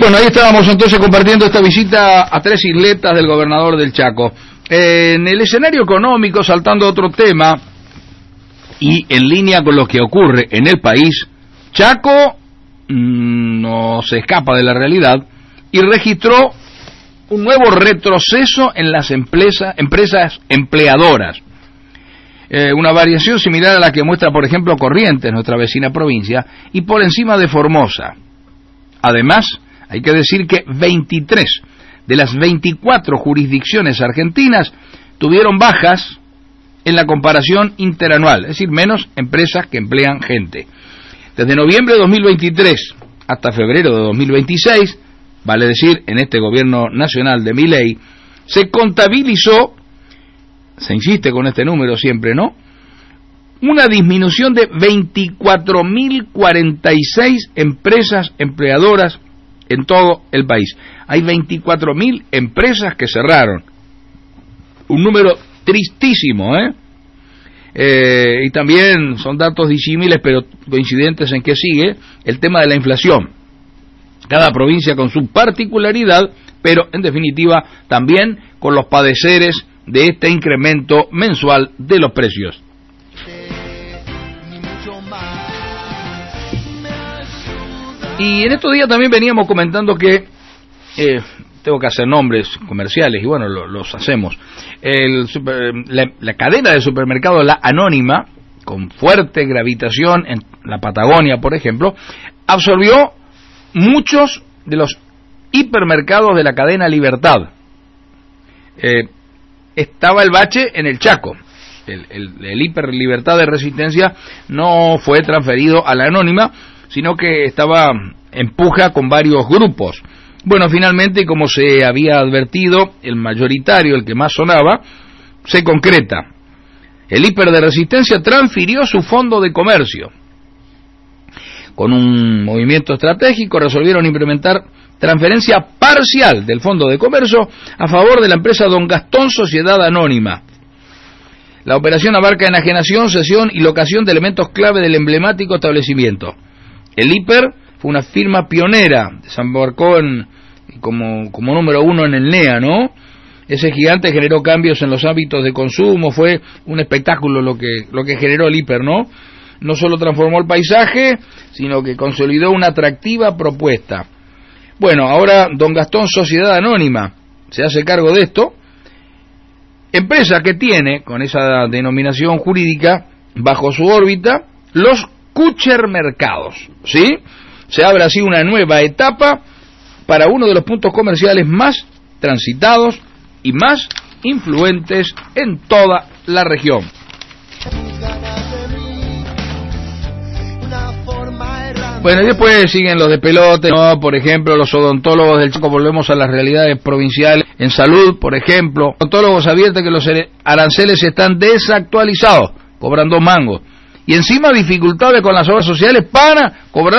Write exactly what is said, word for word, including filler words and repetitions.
Bueno, ahí estábamos entonces compartiendo esta visita a tres isletas del gobernador del Chaco. Eh, en el escenario económico, saltando a otro tema, y en línea con lo que ocurre en el país, Chaco mmm, no se escapa de la realidad y registró un nuevo retroceso en las empresa, empresas empleadoras. Eh, una variación similar a la que muestra, por ejemplo, Corrientes, nuestra vecina provincia, y por encima de Formosa. Además, hay que decir que veintitrés de las veinticuatro jurisdicciones argentinas tuvieron bajas en la comparación interanual, es decir, menos empresas que emplean gente. Desde noviembre de dos mil veintitrés hasta febrero de dos mil veintiséis, vale decir, en este gobierno nacional de Milei, se contabilizó, se insiste con este número siempre, ¿no?, una disminución de veinticuatro mil cuarenta y seis empresas empleadoras en todo el país. Hay veinticuatro mil empresas que cerraron. Un número tristísimo, ¿eh? ¿eh? Y también son datos disímiles, pero coincidentes en que sigue el tema de la inflación. Cada provincia con su particularidad, pero en definitiva también con los padeceres de este incremento mensual de los precios. Y en estos días también veníamos comentando que, eh, tengo que hacer nombres comerciales, y bueno, lo, los hacemos, el super, la, la cadena de supermercados La Anónima, con fuerte gravitación en la Patagonia, por ejemplo, absorbió muchos de los hipermercados de la cadena Libertad. Eh, estaba el bache en el Chaco. El, el, el Hiper Libertad de Resistencia no fue transferido a La Anónima, sino que estaba en puja con varios grupos. Bueno, finalmente, como se había advertido, el mayoritario, el que más sonaba, se concreta. El Hiper de Resistencia transfirió su fondo de comercio. Con un movimiento estratégico resolvieron implementar transferencia parcial del fondo de comercio a favor de la empresa Don Gastón Sociedad Anónima. La operación abarca enajenación, cesión y locación de elementos clave del emblemático establecimiento. El Hiper fue una firma pionera, desembarcó en, como, como número uno en el N E A, ¿no? Ese gigante generó cambios en los hábitos de consumo, fue un espectáculo lo que, lo que generó el Hiper, ¿no? No solo transformó el paisaje, sino que consolidó una atractiva propuesta. Bueno, ahora Don Gastón Sociedad Anónima se hace cargo de esto, empresa que tiene, con esa denominación jurídica, bajo su órbita, los Kuchermercados, ¿sí? Se abre así una nueva etapa para uno de los puntos comerciales más transitados y más influentes en toda la región. Bueno, y después siguen los de pelote, ¿no? Por ejemplo, los odontólogos del Chaco, volvemos a las realidades provinciales. En salud, por ejemplo, odontólogos advierten que los aranceles están desactualizados, cobran dos mangos. Y encima dificultades con las obras sociales para cobrar